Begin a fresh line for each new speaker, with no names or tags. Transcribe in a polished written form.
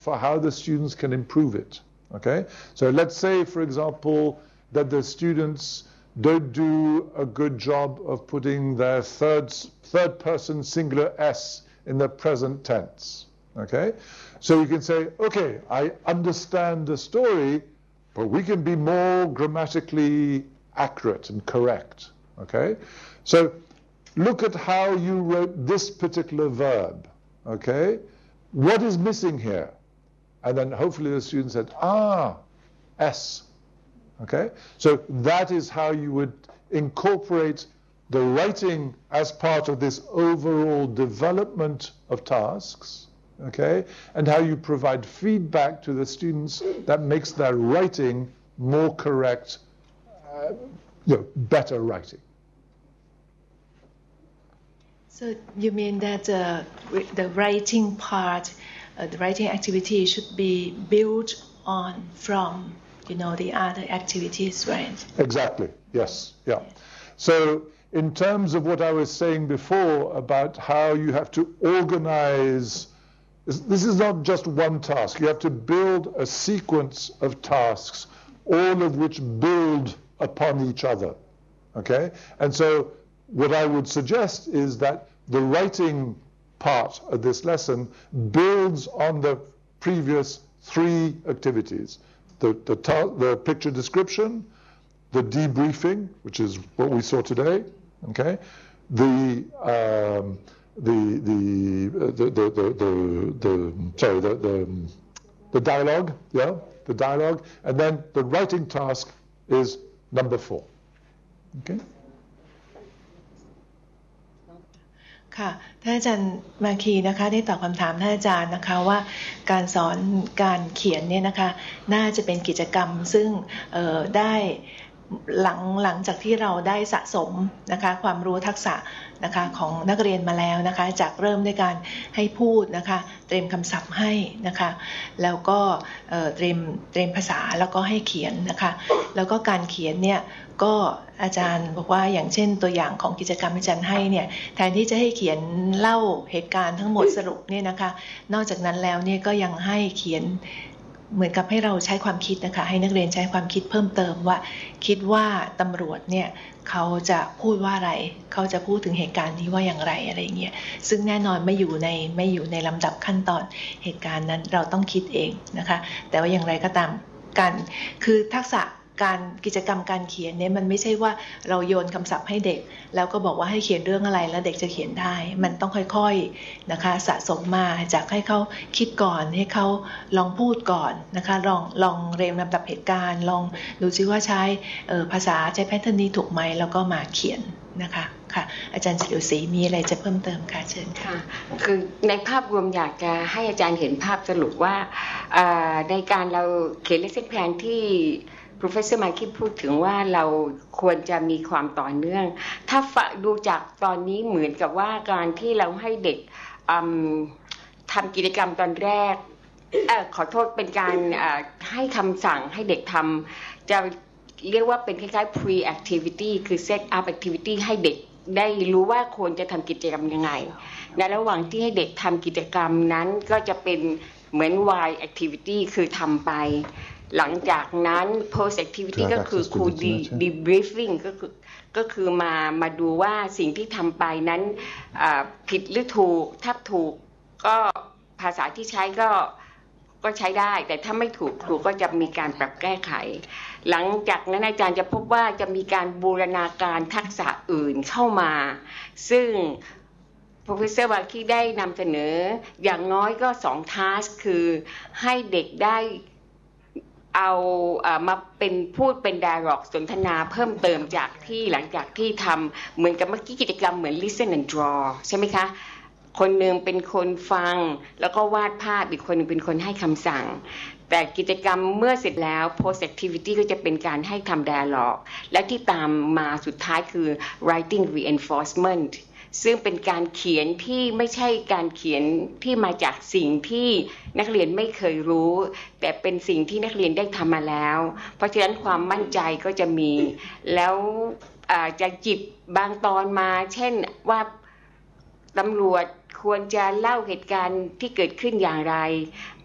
for how the students can improve it. Okay, so let's say, for example, that the students don't do a good job of putting their third person singular S in the present tense. Okay, so you can say, okay, I understand the story, but we can be more grammatically accurate and correct. Okay, so look at how you wrote this particular verb. Okay, what is missing here? And then hopefully the student said, S. Okay, so that is how you would incorporate the writing as part of this overall development of tasks. Okay, and how you provide feedback to the students that makes their writing more correct, better writing.
So you mean that the writing part, the writing activity should be built on from, the other activities, right?
Exactly. Yes. Yeah. So in terms of what I was saying before about how you have to organize, this is not just one task. You have to build a sequence of tasks, all of which build upon each other. Okay? And so what I would suggest is that the writing part of this lesson builds on the previous 3 activities. The picture description, the debriefing, which is what we saw today, okay? The dialogue, the dialogue, and then the writing task is number 4. Okay?
ค่ะท่านอาจารย์มาคีนะคะได้ตอบคำถามท่านอาจารย์นะคะว่าการสอนการเขียนเนี่ยนะคะน่าจะเป็นกิจกรรมซึ่งได้หลังจากที่เราได้สะสมนะคะความรู้ทักษะนะคะของนักเรียนมาแล้วนะคะจากเริ่มด้วยการให้พูดนะคะเตรียมคำศัพท์ให้นะคะแล้วก็เตรียมภาษาแล้วก็ให้เขียนนะคะแล้วก็การเขียนเนี่ยก็อาจารย์บอกว่าอย่างเช่นตัวอย่างของกิจกรรมอาจารย์ให้เนี่ยแทนที่จะให้เขียนเล่าเหตุการณ์ทั้งหมดสรุปเนี่ยนะคะนอกจากนั้นแล้วเนี่ยก็ยังให้เขียนเหมือนกับให้เราใช้ความคิดนะคะให้นักเรียนใช้ความคิดเพิ่มเติมว่าคิดว่าตำรวจเนี่ยเขาจะพูดว่าอะไรเขาจะพูดถึงเหตุการณ์นี้ว่าอย่างไรอะไรเงี้ยซึ่งแน่นอนไม่อยู่ในลำดับขั้นตอนเหตุการณ์นั้นเราต้องคิดเองนะคะแต่ว่าอย่างไรก็ตามการคือทักษะการกิจกรรมการเขียนเนี่ยมันไม่ใช่ว่าเราโยนคำศัพท์ให้เด็กแล้วก็บอกว่าให้เขียนเรื่องอะไรแล้วเด็กจะเขียนได้มันต้องค่อยๆนะคะสะสมมาจากให้เขาคิดก่อนให้เขาลองพูดก่อนนะคะลองเรียงลำดับเหตุการณ์ลองดูซิว่าใช้ภาษาใช้แพทเทิร์นนี้ถูกไหมแล้วก็มาเขียนนะคะค่ะอาจารย์ฉลิวศรีมีอะไรจะเพิ่มเติมค่ะเชิญค่ะ
คือในภาพรวมอยากจะให้อาจารย์เห็นภาพสรุปว่าในการเราเขียน lesson plan ที่ Professor Maki พูดถึงว่าเราควรจะมีความต่อเนื่องถ้าดูจากตอนนี้เหมือนกับว่าการที่เราให้เด็กทำกิจกรรมตอนแรกขอโทษเป็นการให้คำสั่งให้เด็กทำจะเรียกว่าเป็นคล้ายๆ pre activity คือ set up activity ให้เด็กได้รู้ว่าควรจะทำกิจกรรมยังไงในระหว่างที่ให้เด็กทำกิจกรรมนั้นก็จะเป็นเหมือน while activity คือทำไปหลังจากนั้น post activity ก็คือครู debriefing ก็คือมาดูว่าสิ่งที่ทำไปนั้นผิดหรือถูกถ้าถูกก็ภาษาที่ใช้ก็ใช้ได้แต่ถ้าไม่ถูกครูก็จะมีการปรับแก้ไขหลังจากนั้นอาจารย์จะพบว่าจะมีการบูรณาการทักษะอื่นเข้ามาซึ่ง Professor Maki ได้นำเสนออย่างน้อยก็2 task คือให้เด็กได้เอามาเป็นพูดเป็น dialogue สนทนาเพิ่มเติมจากที่หลังจากที่ทำเหมือนกับเมื่อกี้กิจกรรมเหมือน listen and draw ใช่ไหมคะคนหนึ่งเป็นคนฟังแล้วก็วาดภาพอีกคนหนึ่งเป็นคนให้คำสั่งแต่กิจกรรมเมื่อเสร็จแล้ว post activity ก็จะเป็นการให้ทำ dialogue และที่ตามมาสุดท้ายคือ writing reinforcement ซึ่งเป็นการเขียนที่ไม่ใช่การเขียนที่มาจากสิ่งที่นักเรียนไม่เคยรู้แต่เป็นสิ่งที่นักเรียนได้ทำมาแล้วเพราะฉะนั้นความมั่นใจก็จะมีแล้วจะจิบบางตอนมาเช่นว่าตำรวจควรจะเล่าเหตุการณ์ที่เกิดขึ้นอย่างไร